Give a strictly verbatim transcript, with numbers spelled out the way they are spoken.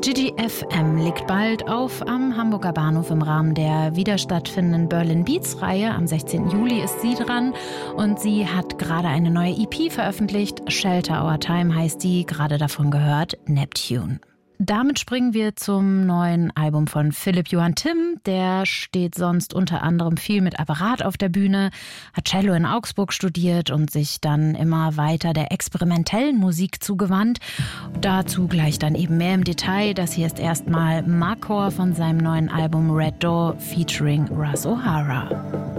Gigi F M legt bald auf am Hamburger Bahnhof im Rahmen der wieder stattfindenden Berlin Beats-Reihe. Am sechzehnten Juli ist sie dran und sie hat gerade eine neue E P veröffentlicht. Shelter Our Time heißt die, gerade davon gehört, Neptune. Damit springen wir zum neuen Album von Philipp Johann Timm. Der steht sonst unter anderem viel mit Apparat auf der Bühne, hat Cello in Augsburg studiert und sich dann immer weiter der experimentellen Musik zugewandt. Dazu gleich dann eben mehr im Detail. Das hier ist erstmal Makor von seinem neuen Album Red Door featuring Russ O'Hara.